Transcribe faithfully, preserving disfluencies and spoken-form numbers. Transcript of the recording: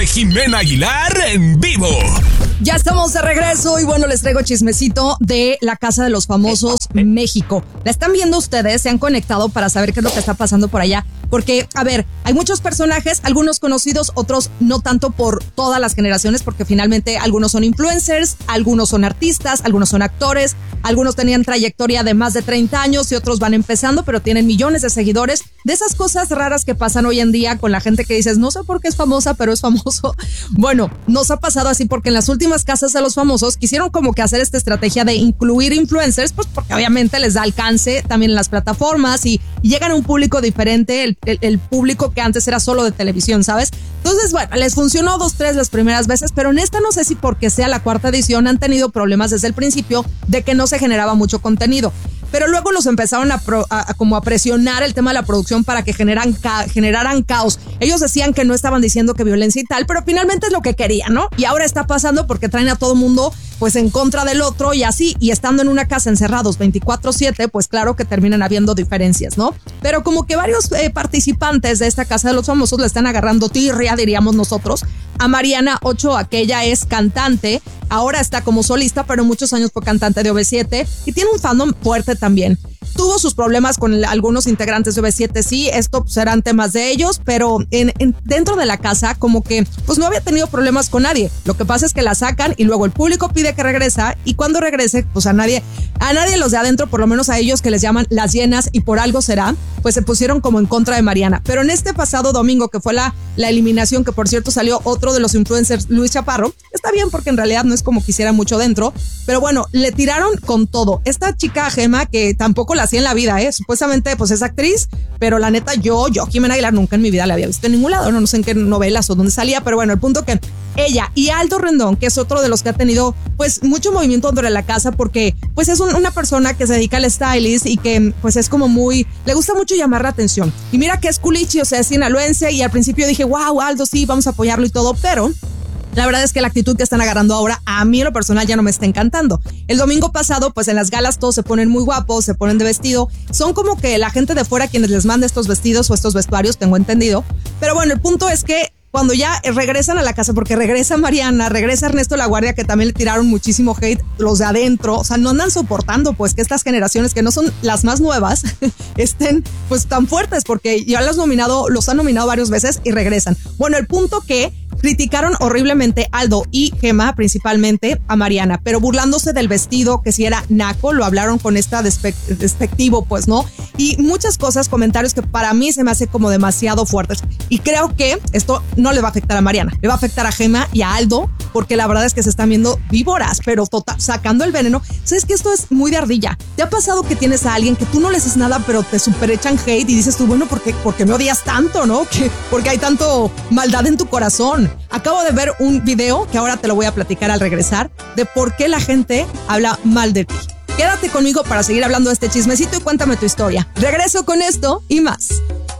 de Jimena Aguilar en vivo. Ya estamos de regreso y bueno, les traigo chismecito de la Casa de los Famosos México. La están viendo ustedes, se han conectado para saber qué es lo que está pasando por allá. Porque, a ver, hay muchos personajes, algunos conocidos, otros no tanto por todas las generaciones, porque finalmente algunos son influencers, algunos son artistas, algunos son actores, algunos tenían trayectoria de más de treinta años y otros van empezando, pero tienen millones de seguidores. De esas cosas raras que pasan hoy en día con la gente que dices, no sé por qué es famosa, pero es famoso. Bueno, nos ha pasado así porque en las últimas casas de los famosos quisieron como que hacer esta estrategia de incluir influencers, pues porque obviamente les da alcance también en las plataformas y, y llegan a un público diferente, el El, el público que antes era solo de televisión, ¿sabes? Entonces, bueno, les funcionó dos, tres las primeras veces, pero en esta no sé si porque sea la cuarta edición han tenido problemas desde el principio de que no se generaba mucho contenido. Pero luego los empezaron a, pro, a, a como a presionar el tema de la producción para que generan ca, generaran caos. Ellos decían que no estaban diciendo que violencia y tal, pero finalmente es lo que querían, ¿no? Y ahora está pasando porque traen a todo mundo pues en contra del otro y así, y estando en una casa encerrados veinticuatro siete, pues claro que terminan habiendo diferencias, ¿no? Pero como que varios eh, participantes de esta Casa de los Famosos le están agarrando tirria, diríamos nosotros, a Mariana Ochoa, que ella es cantante, ahora está como solista, pero muchos años fue cantante de O V siete y tiene un fandom fuerte también. Tuvo sus problemas con algunos integrantes de O V siete, sí, esto pues, eran temas de ellos, pero en, en, dentro de la casa como que pues no había tenido problemas con nadie. Lo que pasa es que la sacan y luego el público pide que regresa y cuando regrese pues a nadie, a nadie los de adentro, por lo menos a ellos que les llaman las llenas y por algo será, pues se pusieron como en contra de Mariana. Pero en este pasado domingo que fue la, la eliminación, que por cierto salió otro de los influencers, Luis Chaparro, está bien porque en realidad no es como quisiera mucho dentro, pero bueno, le tiraron con todo. Esta chica Gema que tampoco la hacía en la vida, ¿eh? Supuestamente pues es actriz, pero la neta yo, yo Jimena Aguilar nunca en mi vida la había visto en ningún lado, no, no sé en qué novelas o dónde salía, pero bueno, el punto que ella y Aldo Rendón, que es otro de los que ha tenido pues mucho movimiento dentro de la casa porque pues es un, una persona que se dedica al stylist y que pues es como muy, le gusta mucho llamar la atención. Y mira que es culichi, o sea, es sinaloense y al principio dije, wow, Aldo, sí, vamos a apoyarlo y todo, pero la verdad es que la actitud que están agarrando ahora a mí en lo personal ya no me está encantando. El domingo pasado, pues en las galas todos se ponen muy guapos, se ponen de vestido. Son como que la gente de fuera quienes les manda estos vestidos o estos vestuarios, tengo entendido. Pero bueno, el punto es que cuando ya regresan a la casa, porque regresa Mariana, regresa Ernesto La Guardia, que también le tiraron muchísimo hate los de adentro, o sea, no andan soportando pues que estas generaciones que no son las más nuevas estén pues tan fuertes, porque ya los nominado, los han nominado varias veces y regresan. Bueno, el punto que criticaron horriblemente Aldo y Gema, principalmente a Mariana, pero burlándose del vestido, que si era naco, lo hablaron con esta despe- despectivo, pues, ¿no? Y muchas cosas, comentarios que para mí se me hace como demasiado fuertes. Y creo que esto no le va a afectar a Mariana, le va a afectar a Gema y a Aldo, porque la verdad es que se están viendo víboras, pero total, sacando el veneno. ¿Sabes que esto es muy de ardilla? ¿Te ha pasado que tienes a alguien que tú no le haces nada, pero te super echan hate y dices tú, bueno, ¿por qué, por qué me odias tanto, no? ¿Qué, porque hay tanto maldad en tu corazón? Acabo de ver un video que ahora te lo voy a platicar al regresar de por qué la gente habla mal de ti. Quédate conmigo para seguir hablando de este chismecito y cuéntame tu historia. Regreso con esto y más.